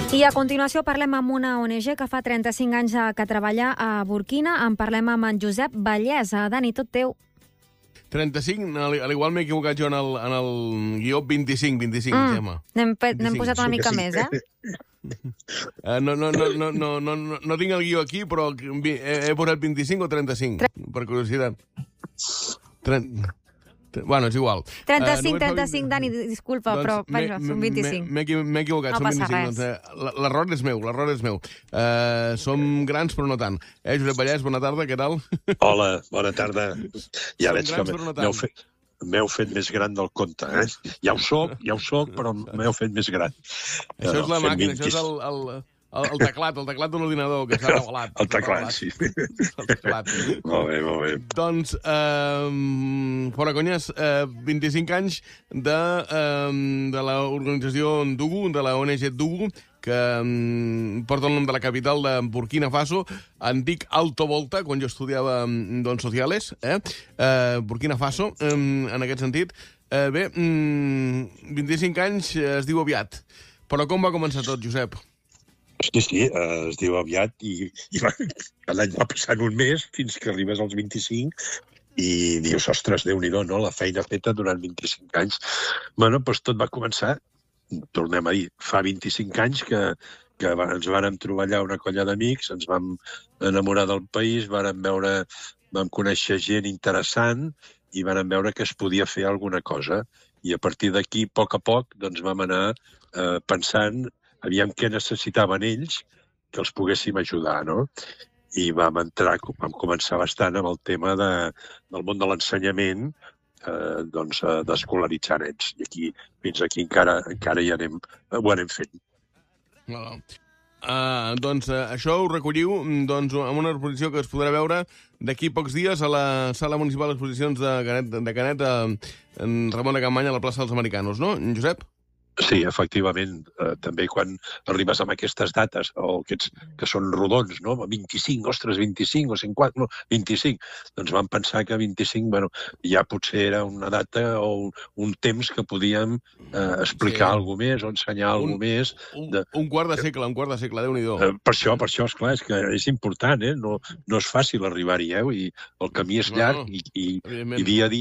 I a continuació parlem amb una ONG que fa 35 anys que treballa a Burkina. En parlem amb en Josep Vallès. Dani, tot teu. 35, a l'igual m'he equivocat jo en el guió, 25, Gemma. N'hem posat una mica més, eh? No tinc el guió aquí, però he posat 25 o 35, per curiositat. Bueno, és igual. 35, Dani, disculpa, però són 25. M'he equivocat, són 25. L'error és meu. Som grans, però no tant. Josep Vallès, bona tarda, què tal? Hola, bona tarda. Ja veig que m'heu fet més gran del compte, eh? Ja ho soc, però m'heu fet més gran. Això és la màquina, això és el teclat d'un ordinador que s'ha revelat. El teclat, sí. El teclat. Molt bé. Doncs, fora conyes, 25 anys de l'organització Ndougou, de la ONG Ndougou, que porta el nom de la capital de Burkina Faso, antic Alto Volta, quan jo estudiava Sociales, Burkina Faso, en aquest sentit. Bé, 25 anys es diu aviat. Però com va començar tot, Josep? Sí, es diu aviat i l'any va passant un mes fins que arribes als 25 i dius, ostres, Déu-n'hi-do, no? La feina feta durant 25 anys. Bueno, doncs tot va començar, tornem a dir, fa 25 anys que ens vàrem trobar allà una colla d'amics, ens vam enamorar del país, vam conèixer gent interessant i vam veure que es podia fer alguna cosa. I a partir d'aquí, a poc, doncs vam anar pensant aviam què necessitaven ells que els poguéssim ajudar, no? I vam començar bastant amb el tema del món de l'ensenyament, d'escolaritzar nens. I fins aquí encara hi ho anem fent. Doncs això ho recolliu amb una exposició que es podrà veure d'aquí pocs dies a la Sala Municipal d'Exposicions de Canet, en Ramon de Campmany, a la plaça dels Americanos, no, Josep? Sí, efectivament, també quan arribes amb aquestes dates, o aquests que són rodons, no? 25, ostres, 25 o 50, no, 25. Doncs vam pensar que 25, bueno, ja potser era una data o un temps que podíem explicar alguna més o ensenyar alguna més. Un quart de segle, Déu-n'hi-do. Per això, esclar, és que és important, eh? No és fàcil arribar-hi, I el camí és llarg i dia a dia